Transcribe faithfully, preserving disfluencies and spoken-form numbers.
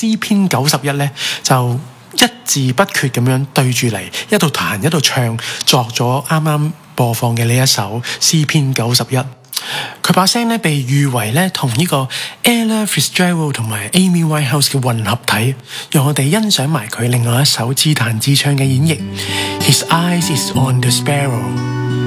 詩篇九十一咧就一字不缺咁樣對住嚟，一度彈一度唱，作咗啱啱播放嘅呢一首詩篇九十一。佢把聲咧被譽為咧同呢個 Ella Fitzgerald 同埋 Amy Winehouse 嘅混合體，讓我哋欣賞埋佢另外一首自彈自唱嘅演繹。His eyes is on the sparrow。